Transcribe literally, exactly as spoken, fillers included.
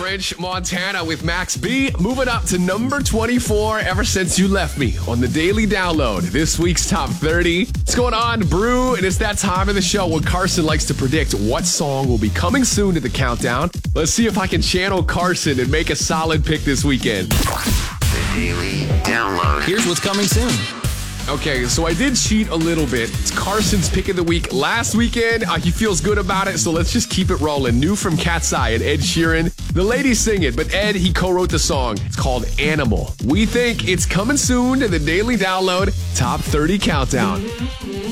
French Montana with Max B. Moving up to number twenty-four ever since you left me on the Daily Download. This week's top thirty. What's going on, Brew? And it's that time of the show when Carson likes to predict what song will be coming soon to the countdown. Let's see if I can channel Carson and make a solid pick this weekend. The Daily Download. Here's what's coming soon. Okay, so I did cheat a little bit. It's Carson's pick of the week last weekend. Uh, he feels good about it, so let's just keep it rolling. New from Cat's Eye and Ed Sheeran. The ladies sing it, but Ed, he co-wrote the song. It's called Animal. We think it's coming soon to the Daily Download Top thirty Countdown.